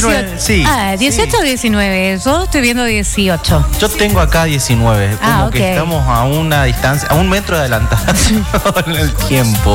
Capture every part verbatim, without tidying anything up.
dieciocho. Sí. Ah, ¿dieciocho o diecinueve? Yo estoy viendo dieciocho. Yo tengo acá diecinueve, como Ah, okay. que estamos a una distancia, a un metro adelantado en el tiempo.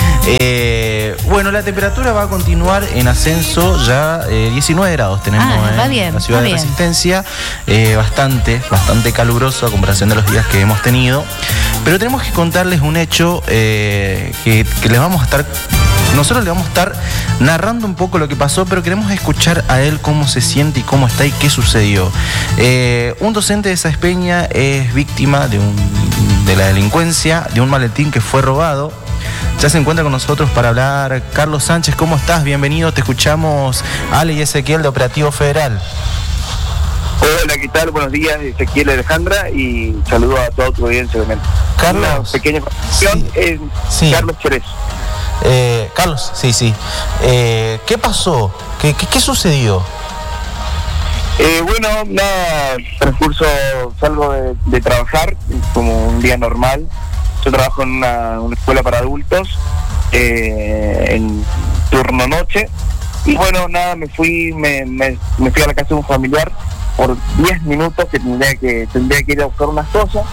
Eh, bueno, la temperatura va a continuar en ascenso, ya eh, diecinueve grados tenemos Ah, en va bien, la ciudad va de bien. Resistencia, eh, bastante, bastante caluroso a comparación de los días que hemos tenido. Pero tenemos que contarles un hecho eh, que, que les vamos a estar... Nosotros le vamos a estar narrando un poco lo que pasó, pero queremos escuchar a él cómo se siente y cómo está y qué sucedió. Eh, un docente de Sáenz Peña es víctima de, un, de la delincuencia, de un maletín que fue robado. Ya se encuentra con nosotros para hablar Carlos Sánchez. ¿Cómo estás? Bienvenido. Te escuchamos, Ale y Ezequiel de Operativo Federal. Hola, ¿qué tal? Buenos días, Ezequiel y Alejandra, y saludo a toda tu audiencia, obviamente. Carlos. Una pequeña presentación, Sí. es Sí. Carlos Cherez. Eh, Carlos, sí, sí. Eh, ¿Qué pasó? ¿Qué, qué, qué sucedió? Eh, bueno, nada, transcurso, salgo de, de trabajar, como un día normal. Yo trabajo en una, una escuela para adultos, eh, en turno noche. Y bueno, nada, me fui, me, me, me fui a la casa de un familiar por diez minutos que tendría que, tendría que ir a buscar unas cosas.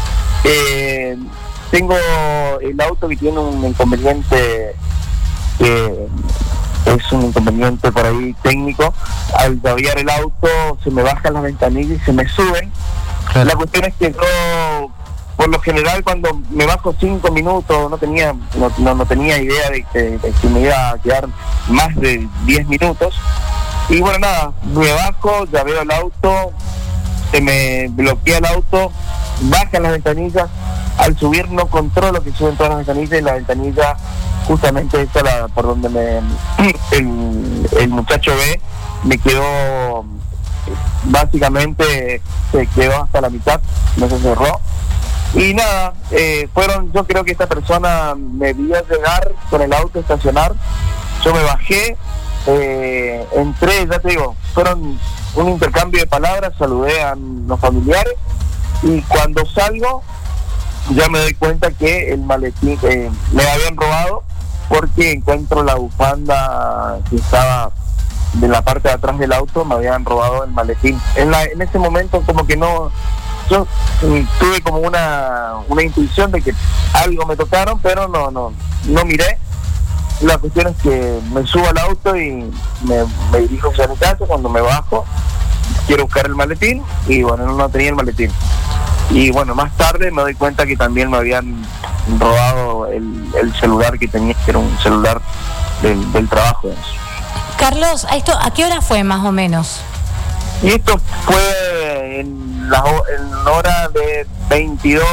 Eh, tengo el auto que tiene un inconveniente, que es un inconveniente por ahí técnico. Al aviar el auto se me bajan las ventanillas y se me suben. Claro. La cuestión es que yo, por lo general, cuando me bajo cinco minutos, no tenía no, no, no tenía idea de que, de que me iba a quedar más de diez minutos. Y bueno, nada, me bajo, ya veo el auto, se me bloquea el auto, bajan las ventanillas. Al subir no controlo que suben todas las ventanillas, y la ventanilla, justamente esa la, por donde me el, el muchacho ve, me quedó, básicamente se quedó hasta la mitad, no se cerró. Y nada, eh, fueron, yo creo que esta persona me vio llegar con el auto, estacionar, yo me bajé, eh, entré, ya te digo, fueron un intercambio de palabras, saludé a los familiares, y cuando salgo ya me doy cuenta que el maletín eh, me habían robado, porque encuentro la bufanda que estaba de la parte de atrás del auto, me habían robado el maletín. En, la, en ese momento como que no, yo eh, tuve como una, una intuición de que algo me tocaron, pero no, no, no miré. La cuestión es que me subo al auto y me, me dirijo hacia mi casa. Cuando me bajo, quiero buscar el maletín y bueno, no, no tenía el maletín. Y bueno, más tarde me doy cuenta que también me habían robado el, el celular que tenía, que era un celular del, del trabajo. Carlos, ¿a, esto, ¿a qué hora fue más o menos? Y esto fue en la en hora de veintidós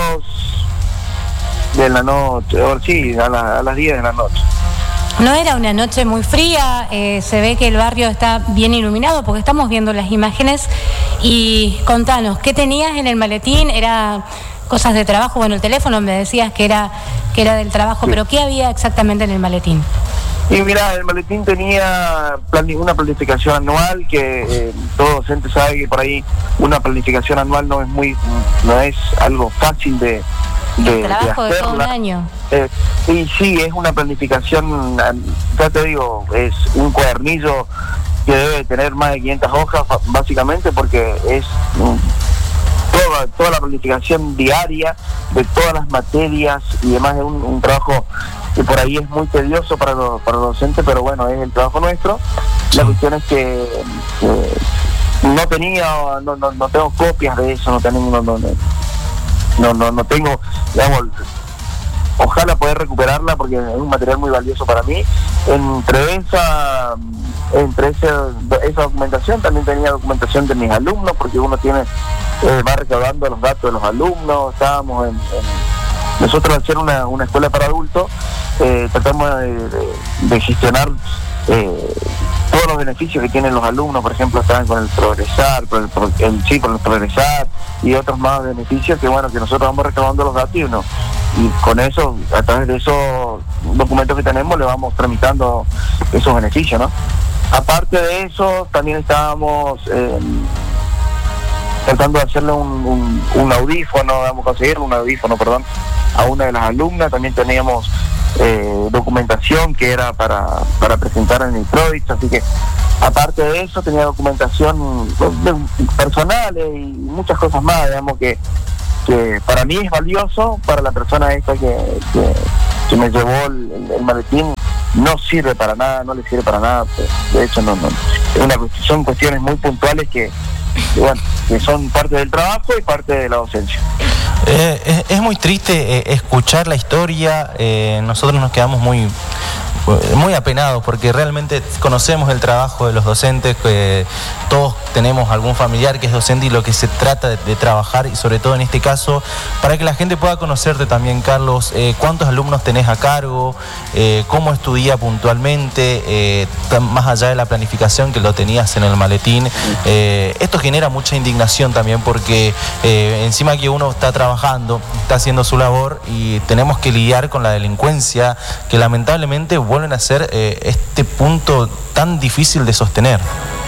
de la noche, o sí, a, la, a las diez de la noche. No era una noche muy fría, eh, se ve que el barrio está bien iluminado porque estamos viendo las imágenes. Y contanos, ¿qué tenías en el maletín? ¿Era cosas de trabajo? Bueno, el teléfono me decías que era que era del trabajo, sí. Pero ¿qué había exactamente en el maletín? Y mira, el maletín tenía plan, una planificación anual, que eh, todo docente sabe que por ahí una planificación anual no es muy, no es algo fácil de de, trabajo de, de todo un año. Eh, y sí, es una planificación, ya te digo, es un cuadernillo que debe tener más de quinientas hojas, básicamente, porque es um, toda, toda la planificación diaria de todas las materias y demás. Es un, un trabajo que por ahí es muy tedioso para los, para los docentes, pero bueno, es el trabajo nuestro. La cuestión es que eh, no tenía, no, no, no tengo copias de eso, no tengo, no, no, no, no, no tengo, digamos, ojalá poder recuperarla porque es un material muy valioso para mí. Entre esa entre esa, esa documentación también tenía documentación de mis alumnos, porque uno tiene eh, va recaudando los datos de los alumnos. Estábamos en, en nosotros, al ser una, una escuela para adultos, eh, tratamos de, de, de gestionar eh, todos los beneficios que tienen los alumnos. Por ejemplo, estaban con el Progresar, con el, el, sí, con el Progresar y otros más beneficios que bueno, que nosotros vamos recaudando los datos y, uno, y con eso, a través de esos documentos que tenemos, le vamos tramitando esos beneficios, ¿no? Aparte de eso, también estábamos eh, tratando de hacerle un, un, un audífono, vamos a conseguir un audífono, perdón, a una de las alumnas. También teníamos eh, documentación que era para, para presentar en el PRODIX, así que aparte de eso tenía documentación personal y muchas cosas más, digamos, que, que para mí es valioso, para la persona esta que, que, que me llevó el, el maletín no sirve para nada, no le sirve para nada, pues, de hecho no, no es una, son cuestiones muy puntuales que, que, bueno, que son parte del trabajo y parte de la docencia. Eh, es, es muy triste eh, escuchar la historia, eh, nosotros nos quedamos muy... muy apenados porque realmente conocemos el trabajo de los docentes, que todos tenemos algún familiar que es docente y lo que se trata de, de trabajar, y sobre todo en este caso para que la gente pueda conocerte también, Carlos, eh, cuántos alumnos tenés a cargo, eh, cómo es tu día puntualmente, eh, más allá de la planificación que lo tenías en el maletín. Eh, esto genera mucha indignación también porque eh, encima que uno está trabajando, está haciendo su labor y tenemos que lidiar con la delincuencia que lamentablemente vuelven a ser eh, este punto tan difícil de sostener.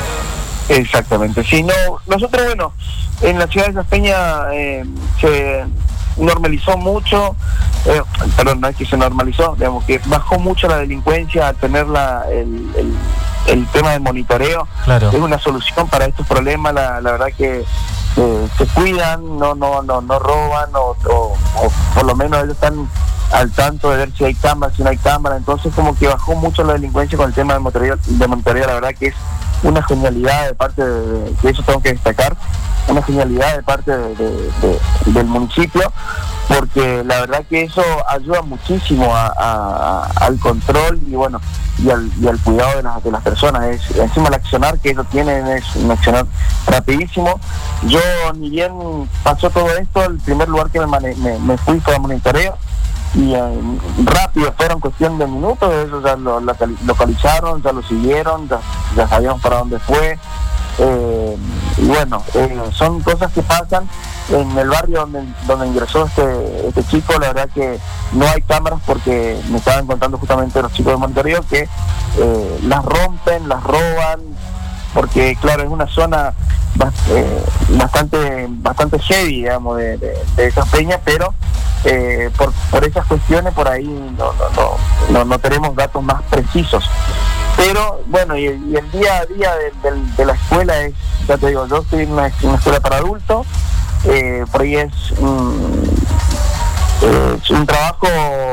Exactamente, sí, no, nosotros, bueno, en la ciudad de Saspeña eh, se normalizó mucho, eh, perdón, no es que se normalizó, digamos que bajó mucho la delincuencia al tener la, el, el, el tema del monitoreo. Claro. Es una solución para estos problemas, la, la verdad que eh, se cuidan, no no no no roban, o, o, o por lo menos ellos están al tanto de ver si hay cámara, si no hay cámara, entonces como que bajó mucho la delincuencia con el tema de monitoreo, de monitoreo, la verdad que es una genialidad de parte de, de eso tengo que destacar, una genialidad de parte de, de, de, del municipio, porque la verdad que eso ayuda muchísimo a, a, al control y bueno y al, y al cuidado de las, de las personas. Es, encima el accionar que ellos tienen es un accionar rapidísimo. Yo, ni bien pasó todo esto, el primer lugar que me, mane, me, me fui fue a monitoreo y eh, rápido, fueron cuestión de minutos, ellos ya lo, lo localizaron, ya lo siguieron, ya, ya sabíamos para dónde fue. Eh, y bueno, eh, son cosas que pasan en el barrio donde, donde ingresó este, este chico. La verdad que no hay cámaras porque me estaban contando justamente los chicos de monitoreo que eh, las rompen, las roban, porque claro, es una zona eh, bastante bastante heavy, digamos, de, de, de esas peñas, pero eh, por, por esas cuestiones por ahí no, no, no, no, no tenemos datos más precisos. Pero bueno, y, y el día a día de, de, de la escuela es, ya te digo, yo estoy en una, una escuela para adultos, eh, por ahí es, un, eh, es un trabajo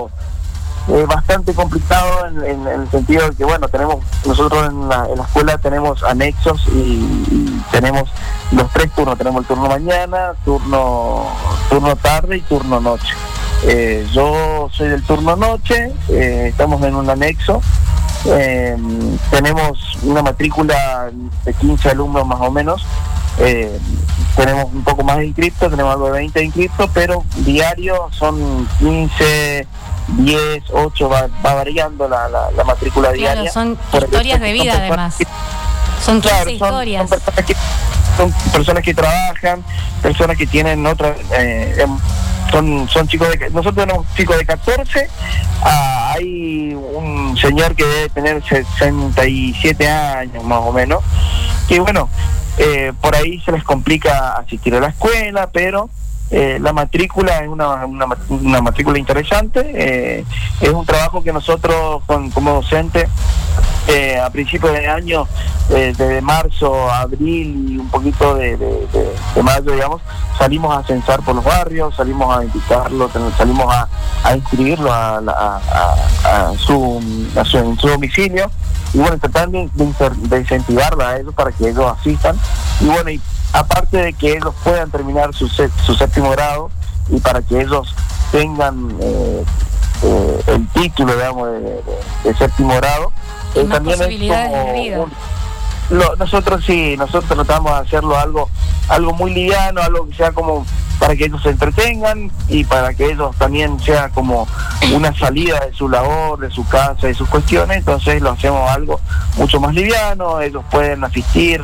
eh, bastante complicado en, en, en el sentido de que, bueno, tenemos, nosotros en la, en la escuela tenemos anexos y, y tenemos los tres turnos, tenemos el turno mañana, turno, turno tarde y turno noche. Eh, yo soy del turno noche, eh, estamos en un anexo. Eh, tenemos una matrícula de quince alumnos más o menos, eh, tenemos un poco más de inscriptos, tenemos algo de veinte inscriptos, pero diario son quince, diez, ocho, va, va variando la, la, la matrícula claro, diaria. Son historias de vida además, que, son quince claro, historias. Son, son, personas que, son personas que trabajan, personas que tienen otra... Eh, Son, son chicos de... Nosotros tenemos chicos de catorce, ah, hay un señor que debe tener sesenta y siete años más o menos, que bueno, eh, por ahí se les complica asistir a la escuela, pero eh, la matrícula es una, una, una matrícula interesante, eh, es un trabajo que nosotros con, como docentes eh, a principios de año, eh, desde marzo, abril y un poquito de, de, de, de mayo, digamos, salimos a censar por los barrios, salimos a invitarlos, salimos a, a inscribirlos a, a, a, a, su, a su, en su domicilio, y bueno, tratando de, de incentivarlos a ellos para que ellos asistan, y bueno, y aparte de que ellos puedan terminar su, su séptimo grado, y para que ellos tengan eh, eh, el título, digamos, de, de, de séptimo grado, eh, también es como un, lo, nosotros sí, nosotros tratamos de hacerlo algo, algo muy liviano, algo que sea como para que ellos se entretengan y para que ellos también sea como una salida de su labor, de su casa, de sus cuestiones. Entonces lo hacemos algo mucho más liviano, ellos pueden asistir,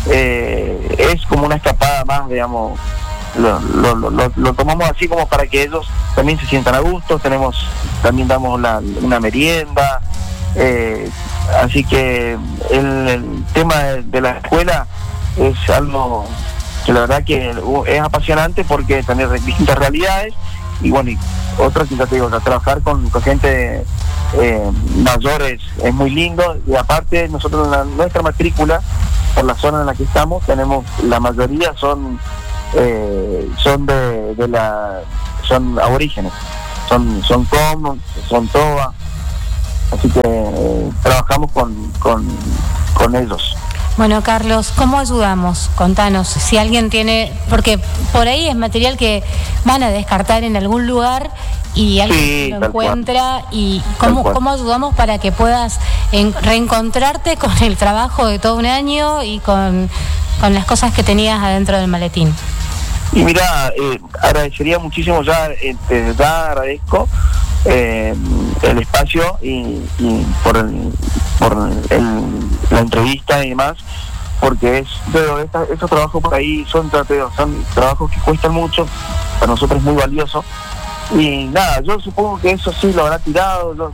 eh, es como una escapada más, digamos, lo, lo, lo, lo tomamos así como para que ellos también se sientan a gusto. Tenemos, también damos la, una merienda, eh, así que el, el tema de, de la escuela es algo que la verdad que es apasionante porque tener distintas realidades y bueno, y otra que ya te digo, trabajar con, con gente eh, mayor es, es muy lindo, y aparte nosotros en la, nuestra matrícula, por la zona en la que estamos, tenemos, la mayoría son eh, son de, de la son aborígenes, son son comos, son toba, así que eh, trabajamos con, con, con ellos. Bueno, Carlos, ¿cómo ayudamos? Contanos, si alguien tiene, porque por ahí es material que van a descartar en algún lugar y alguien Sí, lo tal encuentra, cual. y Tal ¿cómo, cual. cómo ayudamos para que puedas en- reencontrarte con el trabajo de todo un año y con, con las cosas que tenías adentro del maletín? Y mira, eh, agradecería muchísimo, ya eh, desde ya agradezco eh, el espacio y, y por, el, por el, la entrevista y demás, porque es, pero esta, estos trabajos por ahí son, son trabajos que cuestan mucho, para nosotros es muy valioso. Y nada, yo supongo que eso sí lo habrá tirado. Yo,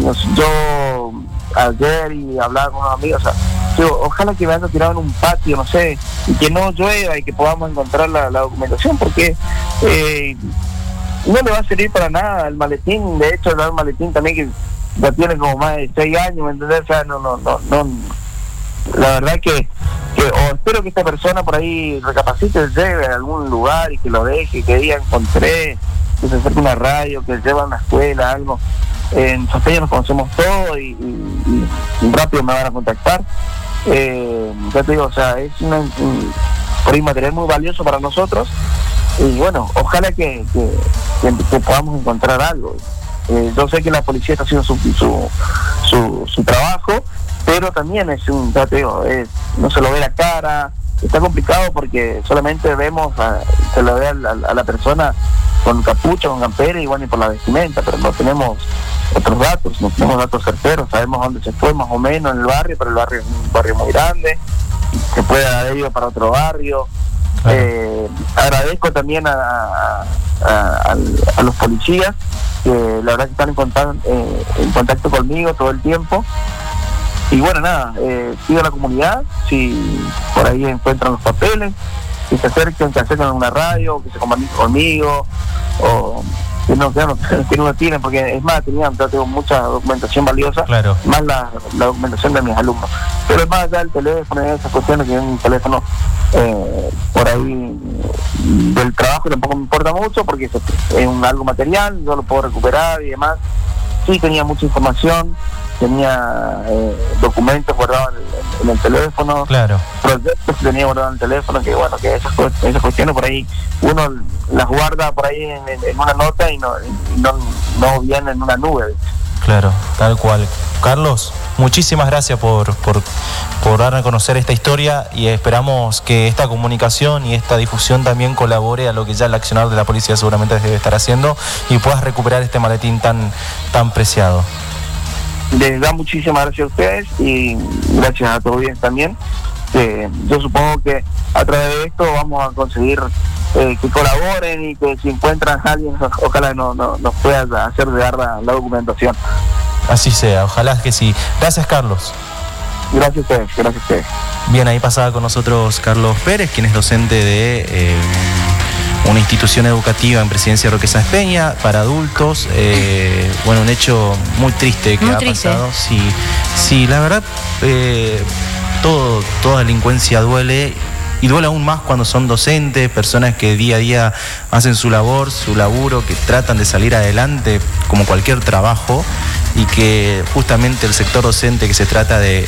yo ayer y hablaba con unos amigos, o sea, yo, ojalá que me haya tirado en un patio, no sé, y que no llueva y que podamos encontrar la, la documentación, porque eh, no le va a servir para nada el maletín. De hecho, el maletín también que ya tiene como más de seis años, ¿me entendés? O sea, no, no, no, no, la verdad que, que o espero que esta persona por ahí recapacite, lleve a algún lugar y que lo deje, que diga encontré, que se acerque una radio, que lleve a una escuela, algo. En Sosteña nos conocemos todos y, y, y rápido me van a contactar. Eh, ya te digo, o sea, es una, un, por ahí material muy valioso para nosotros, y bueno, ojalá que, que, que, que podamos encontrar algo. Eh, yo sé que la policía está haciendo su, su, su, su trabajo, pero también es un, ya te digo, es, no se lo ve la cara, está complicado porque solamente vemos, a, se lo ve a la, a la persona con capucha, con campera y bueno, y por la vestimenta, pero no tenemos otros datos, no tenemos datos certeros, sabemos dónde se fue más o menos en el barrio, pero el barrio es un barrio muy grande, se puede haber ido para otro barrio. Claro. Eh, agradezco también a, a, a, a los policías, que la verdad que están en contacto, eh, en contacto conmigo todo el tiempo. Y bueno, nada, eh, pido a la comunidad, si por ahí encuentran los papeles, que se acerquen, que acerquen a una radio, que se comuniquen conmigo, o que no, que no, que no lo tienen, porque es más, tenían, yo tengo mucha documentación valiosa, claro, más la, la documentación de mis alumnos. Pero es más allá del teléfono y esas cuestiones, que es un teléfono eh, por ahí del trabajo tampoco me importa mucho, porque es, es un algo material, yo lo puedo recuperar y demás. Sí, tenía mucha información, tenía eh, documentos guardados en, en el teléfono, claro, proyectos que tenía guardados en el teléfono, que bueno, que esas, esas cuestiones por ahí uno las guarda por ahí en, en, en una nota y no, y no, no viene en una nube. Claro, tal cual. Carlos, muchísimas gracias por, por, por dar a conocer esta historia, y esperamos que esta comunicación y esta difusión también colabore a lo que ya el accionar de la policía seguramente debe estar haciendo, y puedas recuperar este maletín tan, tan preciado. Les da muchísimas gracias a ustedes y gracias a todos también. Eh, yo supongo que a través de esto vamos a conseguir eh, que colaboren, y que si encuentran a alguien, ojalá no, no, nos pueda hacer llegar la, la documentación. Así sea, ojalá que sí. Gracias, Carlos. Gracias a ustedes, gracias a ustedes. Bien, ahí pasaba con nosotros Carlos Pérez, quien es docente de eh, una institución educativa en Presidencia Roque Sáenz Peña para adultos. Eh, bueno, un hecho muy triste que muy ha triste. pasado. Sí, sí, la verdad, eh, todo, toda delincuencia duele. Y duele aún más cuando son docentes, personas que día a día hacen su labor, su laburo, que tratan de salir adelante como cualquier trabajo, y que justamente el sector docente, que se trata de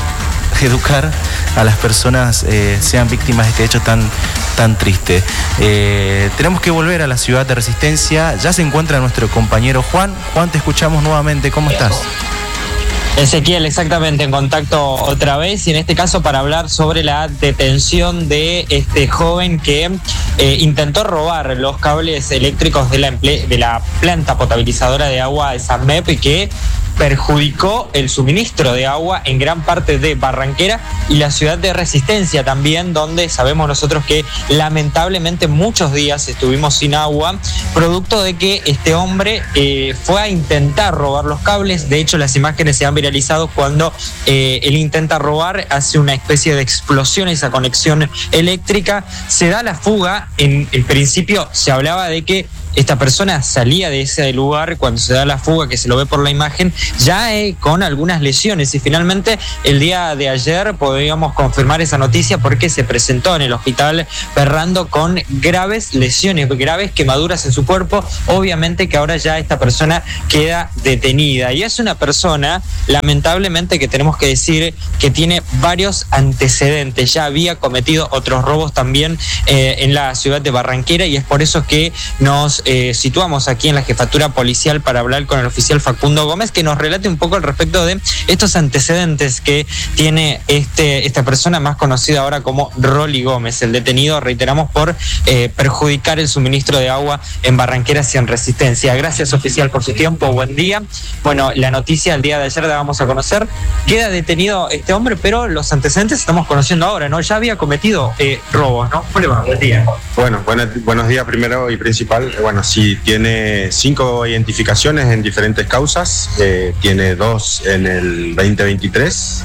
educar a las personas, eh, sean víctimas de este hecho tan, tan triste. Eh, tenemos que volver a la ciudad de Resistencia. Ya se encuentra nuestro compañero Juan. Juan, te escuchamos nuevamente. ¿Cómo estás? Ezequiel, exactamente, en contacto otra vez, y en este caso para hablar sobre la detención de este joven que eh, intentó robar los cables eléctricos de la, emple- de la planta potabilizadora de agua de San Mep, y que perjudicó el suministro de agua en gran parte de Barranquera y la ciudad de Resistencia también, donde sabemos nosotros que lamentablemente muchos días estuvimos sin agua, producto de que este hombre eh, fue a intentar robar los cables. De hecho, las imágenes se han viralizado cuando eh, él intenta robar, hace una especie de explosión esa conexión eléctrica, se da la fuga. En, en principio se hablaba de que esta persona salía de ese lugar cuando se da la fuga, que se lo ve por la imagen, ya eh, con algunas lesiones. Y finalmente el día de ayer podíamos confirmar esa noticia porque se presentó en el hospital Perrando con graves lesiones, graves quemaduras en su cuerpo. Obviamente que ahora ya esta persona queda detenida. Y es una persona, lamentablemente, que tenemos que decir que tiene varios antecedentes. Ya había cometido otros robos también eh, en la ciudad de Barranquera, y es por eso que nos eh, situamos aquí en la jefatura policial para hablar con el oficial Facundo Gómez, que nos relate un poco al respecto de estos antecedentes que tiene este, esta persona más conocida ahora como Rolly Gómez, el detenido, reiteramos, por eh, perjudicar el suministro de agua en Barranqueras y en Resistencia. Gracias, oficial, por su tiempo. Buen día. Bueno, la noticia el día de ayer la vamos a conocer. Queda detenido este hombre, pero los antecedentes estamos conociendo ahora, ¿no? Ya había cometido eh, robos, ¿no? ¿Cómo le va? Buen día. Bueno, buenos, buenos días primero y principal. Bueno, sí, tiene cinco identificaciones en diferentes causas. Eh, tiene dos en el veinte veintitrés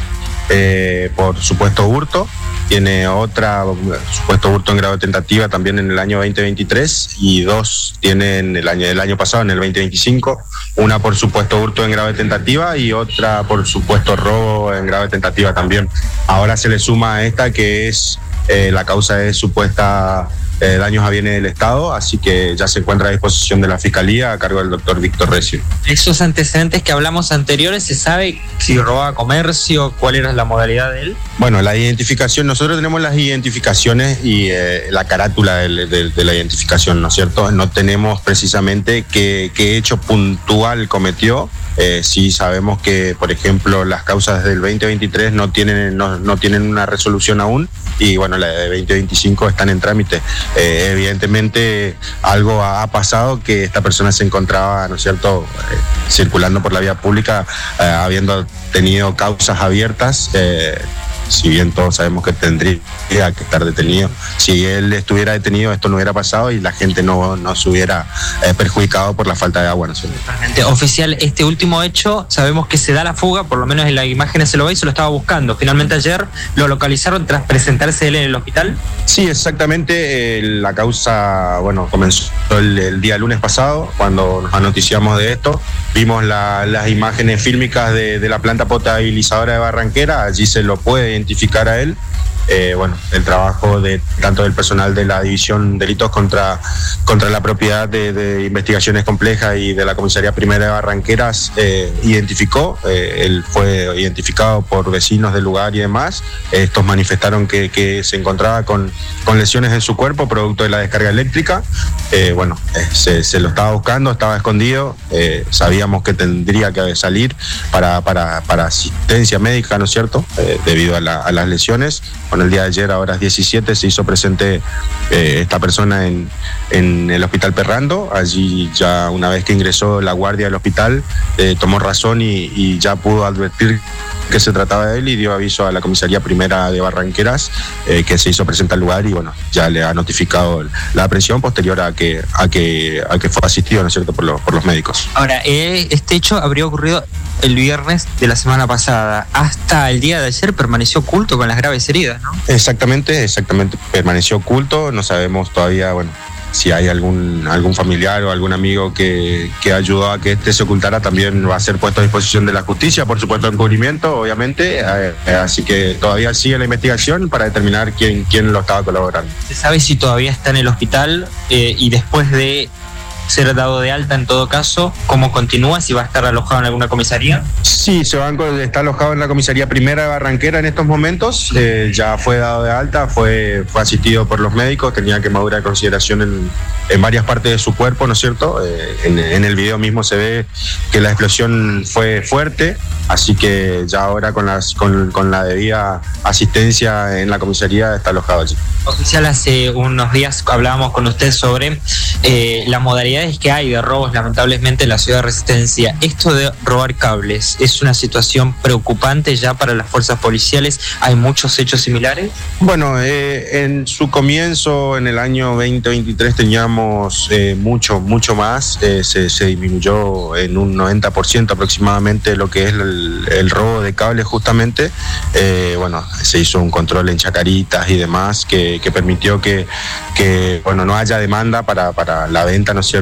eh, por supuesto hurto. Tiene otra, supuesto hurto en grado de tentativa también en el año veinte veintitrés, y dos tiene en el año, el año pasado, en el veinte veinticinco. Una por supuesto hurto en grado de tentativa y otra por supuesto robo en grado de tentativa también. Ahora se le suma a esta, que es eh, la causa de supuesta eh, daños a bienes del Estado, así que ya se encuentra a disposición de la Fiscalía a cargo del doctor Víctor Recio. Esos antecedentes que hablamos anteriores, ¿se sabe si robaba comercio? ¿Cuál era la modalidad de él? Bueno, la identificación, nosotros tenemos las identificaciones y eh, la carátula de, de, de la identificación, ¿no es cierto? No tenemos precisamente qué, qué hecho puntual cometió. Eh, sí sabemos que, por ejemplo, las causas del veinte veintitrés no tienen, no, no tienen una resolución aún, y bueno, la de veinte veinticinco están en trámite. Eh, evidentemente algo ha, ha pasado, que esta persona se encontraba, ¿no es cierto?, eh, circulando por la vía pública, eh, habiendo tenido causas abiertas. Eh, si bien todos sabemos que tendría que estar detenido, si él estuviera detenido esto no hubiera pasado y la gente no, no se hubiera eh, perjudicado por la falta de agua, ¿no? Totalmente. Oficial, este último hecho, sabemos que se da la fuga, por lo menos en las imágenes se lo ve y se lo estaba buscando. Finalmente ayer lo localizaron tras presentarse él en el hospital. Sí, exactamente. Eh, la causa, bueno, comenzó el, el día lunes pasado, cuando nos anoticiamos de esto. Vimos la, las imágenes fílmicas de, de la planta potabilizadora de Barranquera, allí se lo puede identificar a él. Eh, bueno, el trabajo de tanto del personal de la División Delitos contra, contra la Propiedad de, de Investigaciones Complejas y de la Comisaría Primera de Barranqueras eh, identificó, eh, él fue identificado por vecinos del lugar y demás. Estos manifestaron que, que se encontraba con, con lesiones en su cuerpo producto de la descarga eléctrica. Eh, bueno, eh, se, se lo estaba buscando, estaba escondido, eh, sabíamos que tendría que salir para, para, para asistencia médica, ¿no es cierto?, eh, debido a, la, a las lesiones. Bueno, el día de ayer a horas diecisiete se hizo presente eh, esta persona en, en el hospital Perrando. Allí ya una vez que ingresó la guardia del hospital eh, tomó razón y, y ya pudo advertir que se trataba de él y dio aviso a la Comisaría Primera de Barranqueras, eh, que se hizo presente al lugar y bueno, ya le ha notificado la aprehensión posterior a que a que a que fue asistido, ¿no es cierto?, por los por los médicos. Ahora, eh, este hecho habría ocurrido el viernes de la semana pasada. Hasta el día de ayer permaneció oculto con las graves heridas, ¿no? Exactamente, exactamente, permaneció oculto. No sabemos todavía, bueno, si hay algún algún familiar o algún amigo que, que ayudó a que este se ocultara, también va a ser puesto a disposición de la justicia, por supuesto en cubrimiento, obviamente, eh, así que todavía sigue la investigación para determinar quién, quién lo estaba colaborando. ¿Se sabe si todavía está en el hospital eh, y después de ser dado de alta, en todo caso, cómo continúa, si va a estar alojado en alguna comisaría? Sí, se va, está alojado en la Comisaría Primera de Barranquera en estos momentos. Eh, ya fue dado de alta, fue, fue asistido por los médicos, tenía quemadura de consideración en, en varias partes de su cuerpo, ¿no es cierto? Eh, en, en el video mismo se ve que la explosión fue fuerte, así que ya ahora con, las, con, con la debida asistencia en la comisaría está alojado allí. Oficial, hace unos días hablábamos con usted sobre eh, las modalidades que hay de robos, lamentablemente, en la ciudad de Resistencia. Esto de robar cables, ¿es una situación preocupante ya para las fuerzas policiales? ¿Hay muchos hechos similares? Bueno, eh, en su comienzo, en el año veinte veintitrés, teníamos eh, mucho, mucho más. Eh, se, se disminuyó en un noventa por ciento aproximadamente lo que es el, el robo de cables, justamente. Eh, bueno, se hizo un control en Chacaritas y demás que, que permitió que, que bueno, no haya demanda para, para la venta, ¿no es cierto?,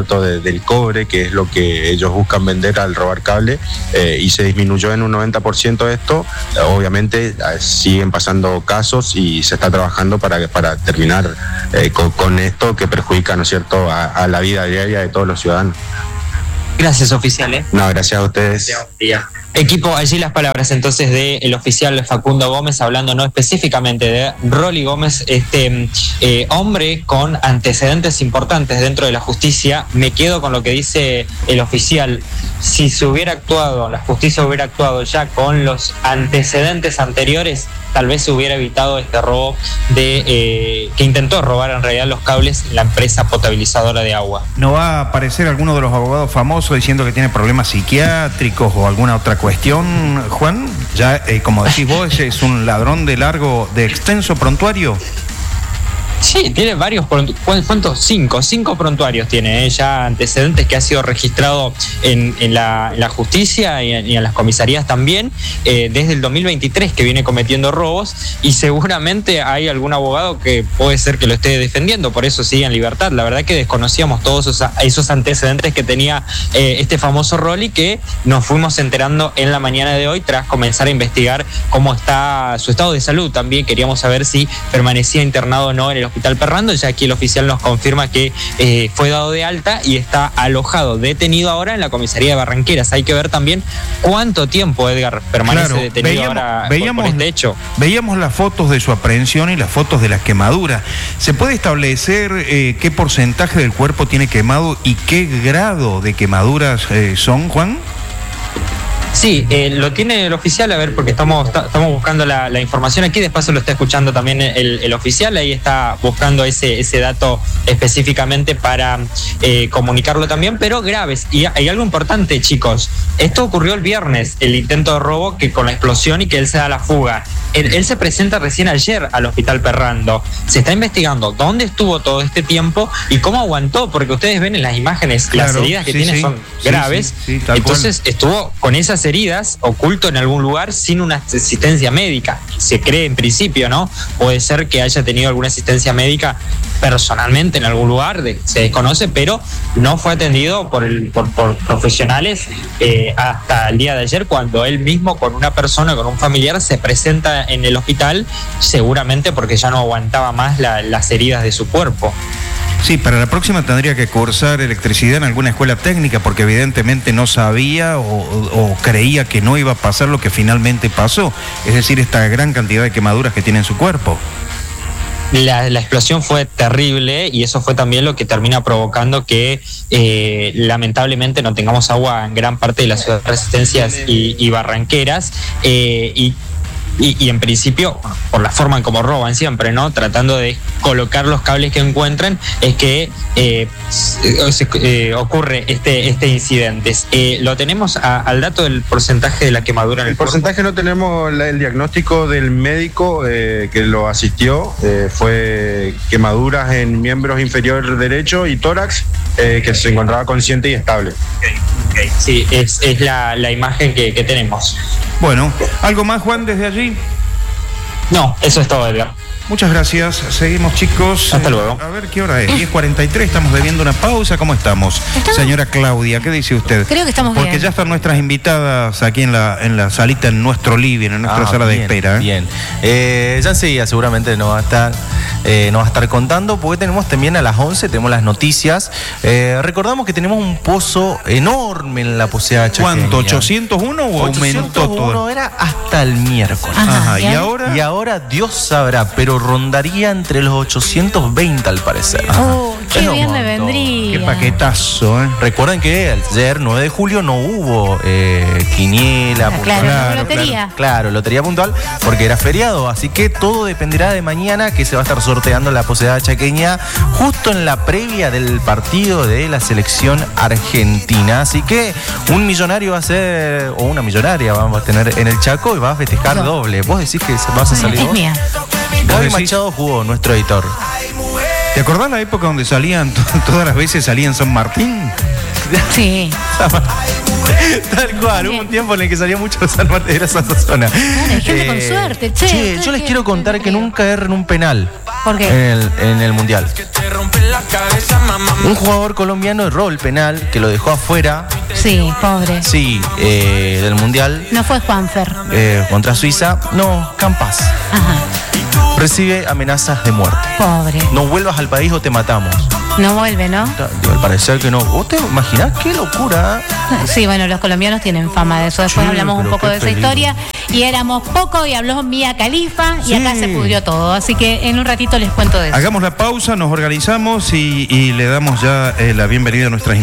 cierto?, de, del cobre, que es lo que ellos buscan vender al robar cable, eh, y se disminuyó en un noventa por ciento esto. Obviamente eh, siguen pasando casos y se está trabajando para, para terminar eh, con, con esto que perjudica, ¿no es cierto?, a, a la vida diaria de todos los ciudadanos. Gracias, oficial. ¿eh? No, gracias a ustedes. Equipo, allí las palabras entonces del oficial Facundo Gómez, hablando no específicamente de Rolly Gómez, este eh, hombre con antecedentes importantes dentro de la justicia. Me quedo con lo que dice el oficial. Si se hubiera actuado, la justicia hubiera actuado ya con los antecedentes anteriores, tal vez se hubiera evitado este robo de eh, que intentó robar en realidad los cables la empresa potabilizadora de agua. ¿No va a aparecer alguno de los abogados famosos diciendo que tiene problemas psiquiátricos o alguna otra cuestión, Juan? Ya, eh, como decís vos, es un ladrón de largo, de extenso prontuario. Sí, tiene varios, ¿cuántos? Cinco, cinco prontuarios tiene, ¿eh? Ya antecedentes que ha sido registrado en, en, la, en la justicia y en, y en las comisarías también, eh, desde el dos mil veintitrés que viene cometiendo robos, y seguramente hay algún abogado que puede ser que lo esté defendiendo, por eso sigue en libertad. La verdad que desconocíamos todos esos, esos antecedentes que tenía eh, este famoso Rolly, que nos fuimos enterando en la mañana de hoy tras comenzar a investigar cómo está su estado de salud. También queríamos saber si permanecía internado o no en el Hospital Perrando. Ya aquí el oficial nos confirma que eh, fue dado de alta y está alojado, detenido ahora en la comisaría de Barranqueras. Hay que ver también cuánto tiempo, Edgar, permanece claro, detenido veíamos, ahora veíamos, por este hecho. Veíamos las fotos de su aprehensión y las fotos de las quemaduras. ¿Se puede establecer eh, qué porcentaje del cuerpo tiene quemado y qué grado de quemaduras eh, son, Juan? Sí, eh, lo tiene el oficial, a ver, porque estamos, estamos buscando la, la información aquí, después se lo está escuchando también el, el oficial, ahí está buscando ese, ese dato específicamente para eh, comunicarlo también, pero graves. Y hay algo importante, chicos, esto ocurrió el viernes, el intento de robo que con la explosión y que él se da la fuga. Él, él se presenta recién ayer al Hospital Perrando. Se está investigando dónde estuvo todo este tiempo y cómo aguantó, porque ustedes ven en las imágenes, claro, las heridas que sí, tiene sí, son sí, graves, sí, sí, entonces cual. Estuvo con esas heridas, oculto en algún lugar, sin una asistencia médica. Se cree en principio, ¿no? Puede ser que haya tenido alguna asistencia médica personalmente en algún lugar, de, se desconoce, pero no fue atendido por, el, por, por profesionales eh, hasta el día de ayer, cuando él mismo con una persona, con un familiar, se presenta en el hospital, seguramente porque ya no aguantaba más la, las heridas de su cuerpo. Sí, para la próxima tendría que cursar electricidad en alguna escuela técnica, porque evidentemente no sabía o, o creía que no iba a pasar lo que finalmente pasó, es decir, esta gran cantidad de quemaduras que tiene en su cuerpo. La, la explosión fue terrible y eso fue también lo que termina provocando que eh, lamentablemente no tengamos agua en gran parte de las ciudades de Resistencias y, y Barranqueras, eh, y Y, y en principio, por la forma en cómo roban siempre, ¿no? Tratando de colocar los cables que encuentran, es que eh, se, eh, ocurre este, este incidente. Eh, ¿Lo tenemos a, al dato del porcentaje de la quemadura en el, el porcentaje cuerpo? No tenemos la, el diagnóstico del médico eh, que lo asistió. Eh, fue quemaduras en miembros inferior derecho y tórax, eh, que se encontraba consciente y estable. Okay, okay. Sí, es, es la, la imagen que, que tenemos. Bueno, ¿algo más, Juan, desde allí? No, eso es todo, Edgar. Muchas gracias. Seguimos, chicos. Hasta luego. A ver, ¿qué hora es? diez cuarenta y tres, estamos bebiendo una pausa. ¿Cómo estamos? ¿Estamos? Señora Claudia, ¿qué dice usted? Creo que estamos Porque bien. ya están nuestras invitadas aquí en la, en la salita, en nuestro living, en nuestra ah, sala bien, de espera. ¿eh? Bien. Eh, ya enseguida seguramente nos va a estar, eh, nos va a estar contando, porque tenemos también a las once, tenemos las noticias. Eh, recordamos que tenemos un pozo enorme en la posada chaqueña. ¿Cuánto? ¿ochocientos uno o aumentó todo? ochocientos uno era hasta el miércoles. Ajá, Ajá. ¿Y, ¿y ahora? Y ahora Dios sabrá, pero rondaría entre los ochocientos veinte al parecer. Oh, qué es bien me vendría. Qué paquetazo, ¿eh? Recuerden que ayer, nueve de julio, no hubo eh, quiniela. Ah, claro, claro, lotería. Claro, claro, lotería puntual, porque era feriado. Así que todo dependerá de mañana, que se va a estar sorteando la posada chaqueña justo en la previa del partido de la selección argentina. Así que un millonario va a ser, o una millonaria vamos a tener en el Chaco y va a festejar no. doble. ¿Vos decís que vas a salir? Es mía. Gaby Machado jugó, nuestro editor. ¿Te acordás la época donde salían, todas las veces salían San Martín? Sí. Tal cual, hubo un tiempo en el que salía mucho San Martín, era esa zona. Claro, hay gente eh, con suerte, che. Che, yo les quiero contar que nunca erren un penal. ¿Por qué? En el, en el Mundial. Un jugador colombiano erró el penal que lo dejó afuera. Sí, pobre. Sí, eh, del Mundial. No fue Juanfer. Eh, contra Suiza. No, Campas. Ajá. Recibe amenazas de muerte. Pobre. No vuelvas al país o te matamos. No vuelve, ¿no? Al parecer que no. ¿Vos te imaginás qué locura? Sí, bueno, los colombianos tienen fama de eso. Después Sí, hablamos un pero poco qué de esa peligro. historia. Y éramos poco y habló Mía Khalifa y Sí. acá se pudrió todo. Así que en un ratito les cuento de eso. Hagamos la pausa, nos organizamos y, y le damos ya eh, la bienvenida a nuestras